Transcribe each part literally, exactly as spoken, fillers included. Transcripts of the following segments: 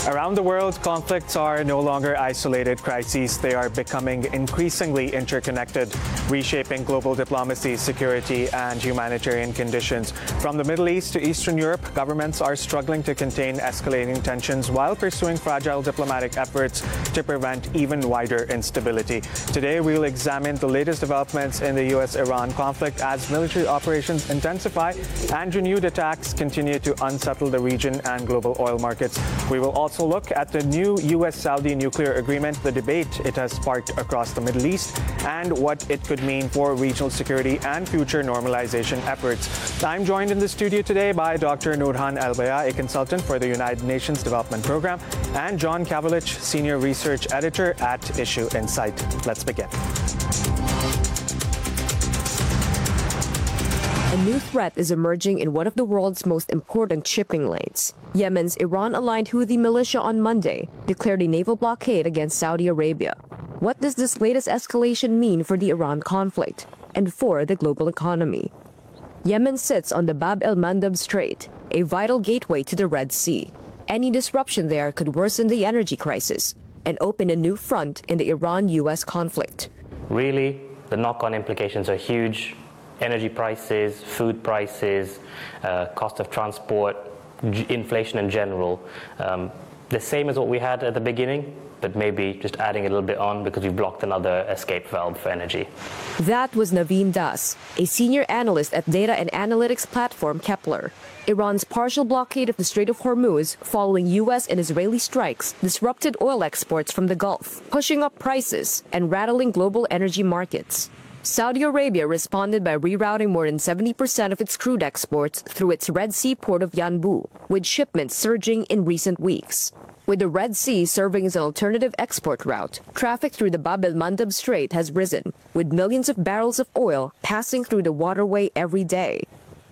Around the world, conflicts are no longer isolated crises. They are becoming increasingly interconnected, reshaping global diplomacy, security, and humanitarian conditions. From the Middle East to Eastern Europe, governments are struggling to contain escalating tensions while pursuing fragile diplomatic efforts to prevent even wider instability. Today, we will examine the latest developments in the U S Iran conflict as military operations intensify and renewed attacks continue to unsettle the region and global oil markets. We will also look at the new U S Saudi nuclear agreement, the debate it has sparked across the Middle East, and what it could mean for regional security and future normalization efforts. I'm joined in the studio today by Doctor Noorhan Al-Baya, a consultant for the United Nations Development Program, and John Kavalich, Senior Research Editor at Issue Insight. Let's begin. A new threat is emerging in one of the world's most important shipping lanes. Yemen's Iran-aligned Houthi militia on Monday declared a naval blockade against Saudi Arabia. What does this latest escalation mean for the Iran conflict and for the global economy? Yemen sits on the Bab el-Mandab Strait, a vital gateway to the Red Sea. Any disruption there could worsen the energy crisis and open a new front in the Iran-U S conflict. Really, the knock-on implications are huge. Energy prices, food prices, uh, cost of transport, g- inflation in general. Um, the same as what we had at the beginning, but maybe just adding a little bit on because we've blocked another escape valve for energy. That was Naveen Das, a senior analyst at data and analytics platform Kepler. Iran's partial blockade of the Strait of Hormuz following U S and Israeli strikes disrupted oil exports from the Gulf, pushing up prices and rattling global energy markets. Saudi Arabia responded by rerouting more than seventy percent of its crude exports through its Red Sea port of Yanbu, with shipments surging in recent weeks. With the Red Sea serving as an alternative export route, traffic through the Bab el-Mandab Strait has risen, with millions of barrels of oil passing through the waterway every day.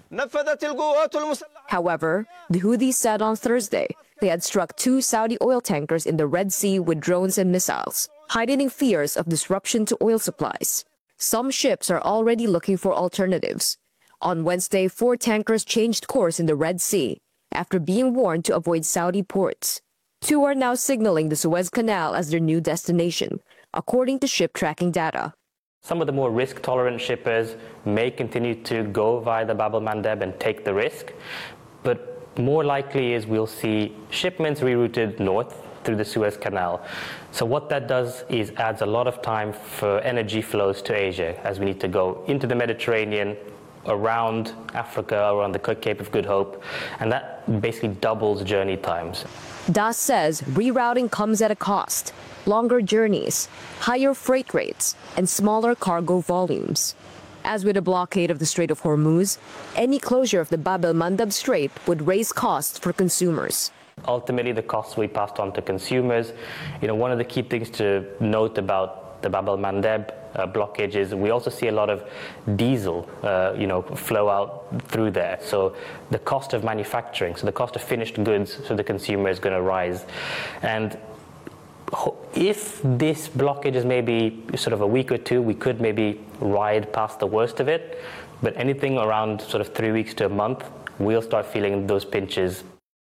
However, the Houthis said on Thursday they had struck two Saudi oil tankers in the Red Sea with drones and missiles, heightening fears of disruption to oil supplies. Some ships are already looking for alternatives. On Wednesday, four tankers changed course in the Red Sea after being warned to avoid Saudi ports. Two are now signaling the Suez Canal as their new destination, according to ship tracking data. Some of the more risk-tolerant shippers may continue to go via the Bab el-Mandeb and take the risk, but more likely is we'll see shipments rerouted north through the Suez Canal. So what that does is adds a lot of time for energy flows to Asia, as we need to go into the Mediterranean, around Africa, around the Cape of Good Hope, and that basically doubles journey times. Das says rerouting comes at a cost: longer journeys, higher freight rates, and smaller cargo volumes. As with the blockade of the Strait of Hormuz, any closure of the Bab el-Mandab Strait would raise costs for consumers. Ultimately, the costs we passed on to consumers. You know, one of the key things to note about the Bab el-Mandeb uh, blockage is we also see a lot of diesel, uh, you know, flow out through there. So the cost of manufacturing, so the cost of finished goods to the consumer is going to rise. And if this blockage is maybe sort of a week or two, we could maybe ride past the worst of it. But anything around sort of three weeks to a month, we'll start feeling those pinches.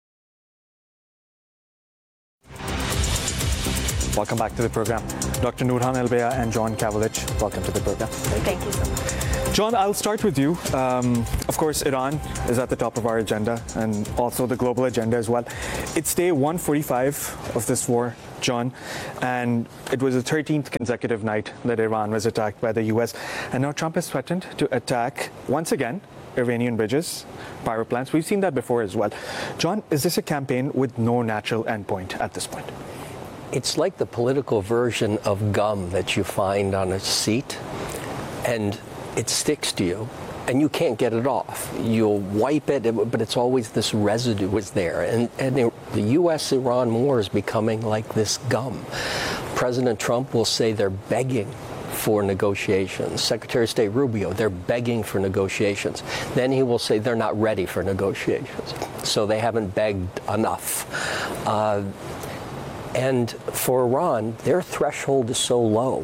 Welcome back to the program. Doctor Noorhan Al-Baya and John Kavalich, welcome to the program. Thank you so much. John, I'll start with you. Um, of course, Iran is at the top of our agenda and also the global agenda as well. It's day one forty-five of this war, John, and it was the thirteenth consecutive night that Iran was attacked by the U S. And now Trump has threatened to attack, once again, Iranian bridges, power plants. We've seen that before as well. John, is this a campaign with no natural endpoint at this point? It's like the political version of gum that you find on a seat, and it sticks to you, and you can't get it off. You'll wipe it, but it's always this residue is there. And, and the U S Iran war is becoming like this gum. President Trump will say they're begging for negotiations. Secretary of State Rubio, they're begging for negotiations. Then he will say they're not ready for negotiations. So they haven't begged enough. Uh, And for Iran, their threshold is so low.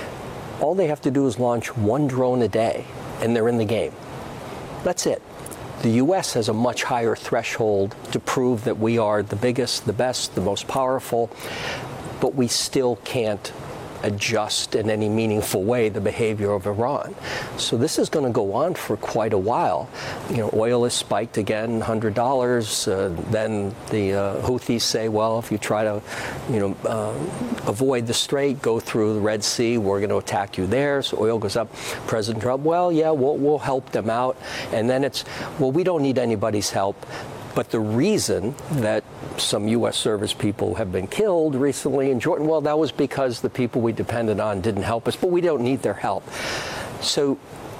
All they have to do is launch one drone a day, and they're in the game. That's it. The U S has a much higher threshold to prove that we are the biggest, the best, the most powerful, but we still can't adjust in any meaningful way the behavior of Iran. So this is going to go on for quite a while. You know, oil has spiked again, one hundred dollars. Uh, then the uh, Houthis say, well, if you try to, you know, uh, avoid the strait, go through the Red Sea, we're going to attack you there. So oil goes up. President Trump, well, yeah, we'll, we'll help them out. And then it's, well, we don't need anybody's help. But the reason that some U S service people have been killed recently in Jordan, well, that was because the people we depended on didn't help us, but we don't need their help. So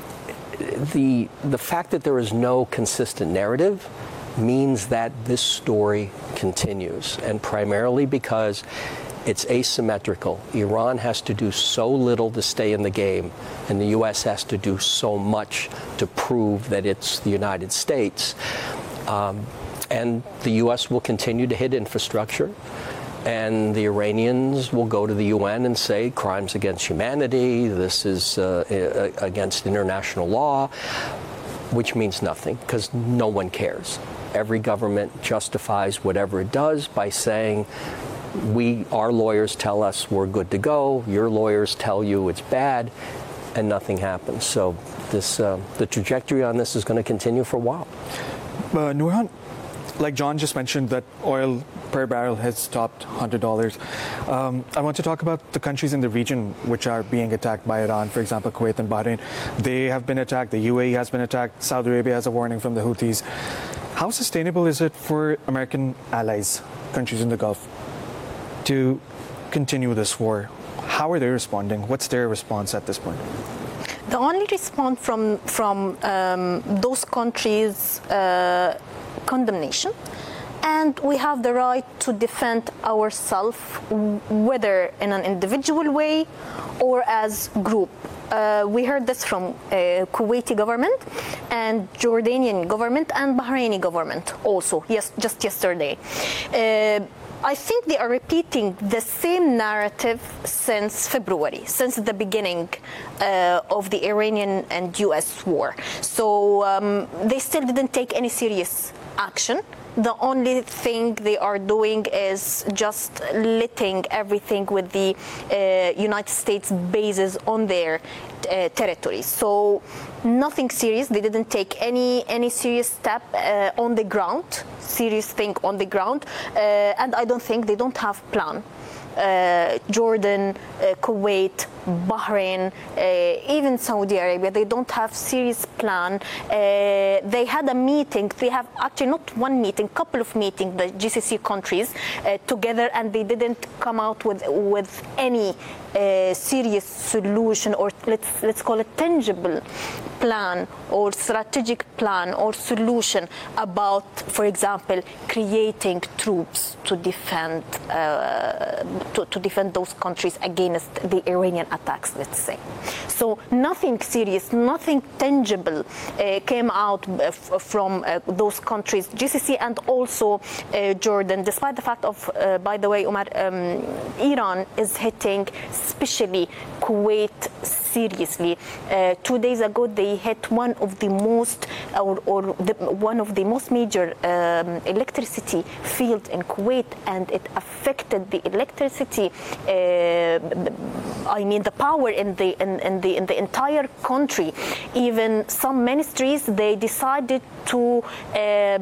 the, the fact that there is no consistent narrative means that this story continues, and primarily because it's asymmetrical. Iran has to do so little to stay in the game, and the U S has to do so much to prove that it's the United States. Um, and the U S will continue to hit infrastructure, and the Iranians will go to the U N and say crimes against humanity, this is uh, against international law, which means nothing because no one cares. Every government justifies whatever it does by saying, we, our lawyers tell us we're good to go, your lawyers tell you it's bad, and nothing happens. So this, uh, the trajectory on this is going to continue for a while. Uh, Nurhan, like John just mentioned, that oil per barrel has topped one hundred dollars. Um, I want to talk about the countries in the region which are being attacked by Iran. For example, Kuwait and Bahrain. They have been attacked. The U A E has been attacked. Saudi Arabia has a warning from the Houthis. How sustainable is it for American allies, countries in the Gulf, to continue this war? How are they responding? What's their response at this point? The only response from from um, those countries, uh, condemnation, and we have the right to defend ourselves, whether in an individual way or as group. Uh, we heard this from uh, Kuwaiti government and Jordanian government and Bahraini government also, yes, just yesterday. Uh, I think they are repeating the same narrative since February, since the beginning uh, of the Iranian and U S war. So um, they still didn't take any serious action. The only thing they are doing is just letting everything with the uh, United States bases on their uh, territory. So nothing serious. They didn't take any any serious step uh, on the ground, serious thing on the ground, uh, and I don't think they don't have plan. Uh, Jordan, uh, Kuwait, Bahrain, uh, even Saudi Arabia, they don't have serious plan. Uh, they had a meeting, they have actually not one meeting, couple of meetings, the G C C countries uh, together, and they didn't come out with with any uh, serious solution, or let's let's call it tangible plan or strategic plan or solution about, for example, creating troops to defend uh, to, to defend those countries against the Iranian attacks, let's say. So nothing serious, nothing tangible uh, came out f- from uh, those countries, G C C and also uh, Jordan, despite the fact of, uh, by the way, Umar, um, Iran is hitting especially Kuwait seriously. Uh, two days ago, they hit one of the most, or, or the, one of the most major um, electricity field in Kuwait, and it affected the electricity. Uh, I mean, the power in the in, in the in the entire country. Even some ministries, they decided to uh,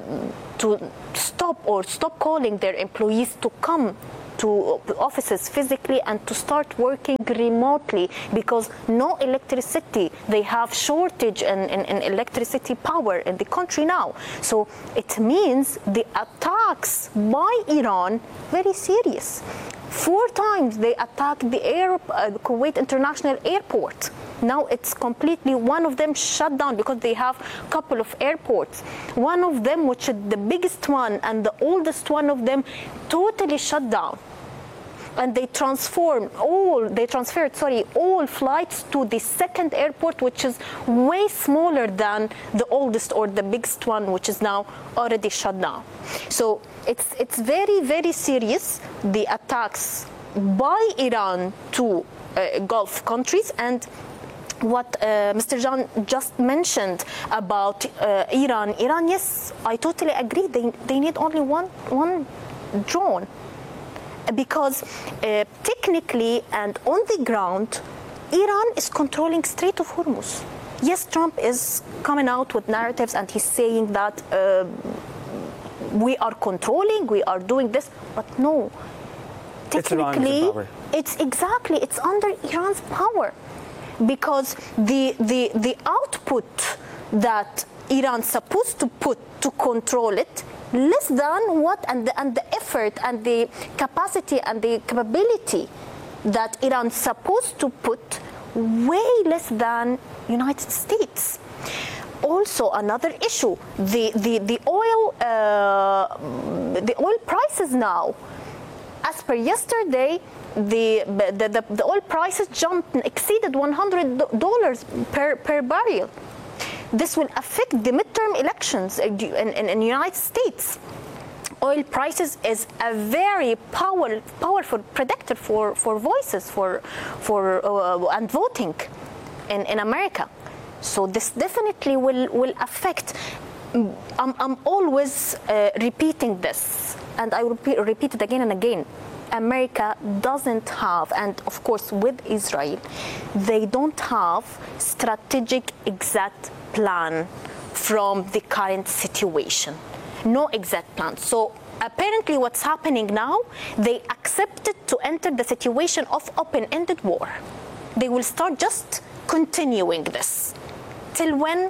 to stop or stop calling their employees to come to offices physically and to start working remotely because no electricity. They have shortage in, in, in electricity power in the country now. So it means the attacks by Iran very serious. Four times they attacked the air, uh, Kuwait International Airport. Now it's completely, one of them shut down because they have a couple of airports. One of them, which is the biggest one and the oldest one of them, totally shut down. And they transformed all, they transferred, sorry, all flights to the second airport, which is way smaller than the oldest or the biggest one, which is now already shut down. So it's it's very, very serious, the attacks by Iran to uh, Gulf countries. And what uh, Mister John just mentioned about uh, Iran. Iran, yes, I totally agree. They, they need only one, one drone. Because uh, technically and on the ground, Iran is controlling Strait of Hormuz. Yes, Trump is coming out with narratives and he's saying that uh, we are controlling, we are doing this, but no. Technically, it's, power. it's exactly, it's under Iran's power. Because the, the, the output that Iran's supposed to put to control it, less than what, and the, and the effort and the capacity and the capability that Iran's supposed to put, way less than United States. Also, another issue, the, the, the oil uh, the oil prices now. As per yesterday, the, the, the, the oil prices jumped and exceeded one hundred dollars per, per barrel. This will affect the midterm elections in the United States. Oil prices is a very power, powerful predictor for, for voices for, for, uh, and voting in, in America. So this definitely will, will affect. I'm, I'm always uh, repeating this, and I will repeat, repeat it again and again. America doesn't have, and of course with Israel, they don't have strategic exact plan from the current situation. No exact plan. So apparently what's happening now, they accepted to enter the situation of open-ended war. They will start just continuing this. Till when?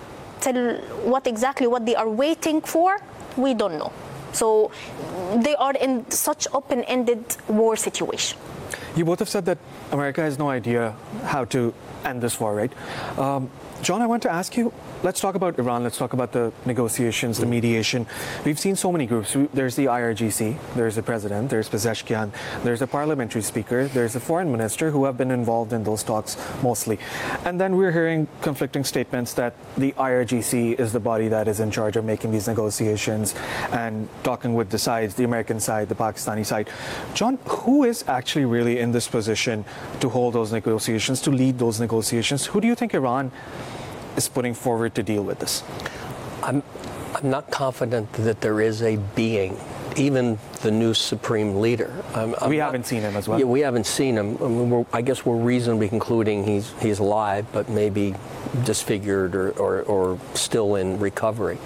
Till what exactly what they are waiting for, we don't know. So they are in such open-ended war situation. You both have said that America has no idea how to end this war, right? Um, John, I want to ask you, let's talk about Iran. Let's talk about the negotiations, the mediation. We've seen so many groups. There's the I R G C, there's the president, there's Pezeshkian, there's a parliamentary speaker, there's a foreign minister who have been involved in those talks mostly. And then we're hearing conflicting statements that the I R G C is the body that is in charge of making these negotiations and talking with the sides, the American side, the Pakistani side. John, who is actually really in this position to hold those negotiations, to lead those negotiations? Who do you think Iran is putting forward to deal with this? I'm, I'm not confident that there is a being, even the new supreme leader. I'm, I'm we not, haven't seen him as well. Yeah, we haven't seen him. I, mean, we're, I guess we're reasonably concluding he's he's alive, but maybe disfigured or, or, or still in recovery.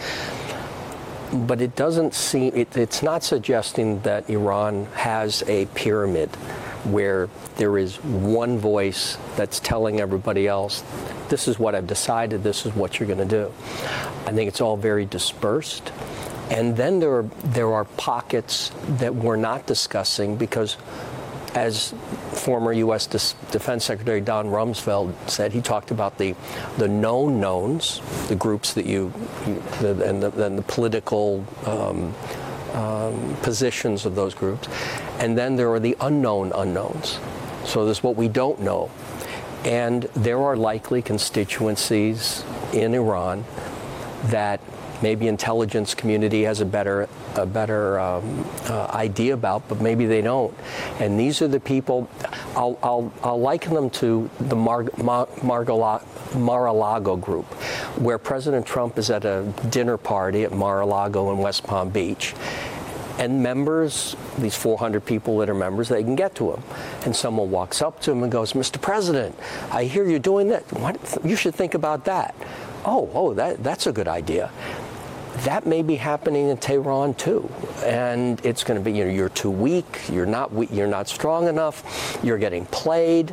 But it doesn't seem, it, it's not suggesting that Iran has a pyramid where there is one voice that's telling everybody else, this is what I've decided, this is what you're going to do. I think it's all very dispersed. And then there are, there are pockets that we're not discussing because, as former U S Defense Secretary Don Rumsfeld said, he talked about the the known knowns, the groups that you, you the, and, the, and the political um, um, positions of those groups. And then there are the unknown unknowns. So there's what we don't know. And there are likely constituencies in Iran that maybe intelligence community has a better a better um, uh, idea about, but maybe they don't. And these are the people, I'll, I'll, I'll liken them to the Mar- Mar- Mar- Mar-a-Lago group, where President Trump is at a dinner party at Mar-a-Lago in West Palm Beach. And members, these four hundred people that are members, they can get to him. And someone walks up to him and goes, Mister President, I hear you're doing that. What? You should think about that. Oh, oh, that, that's a good idea. That may be happening in Tehran too, and it's going to be, you know, you're too weak, you're not you're not strong enough, you're getting played,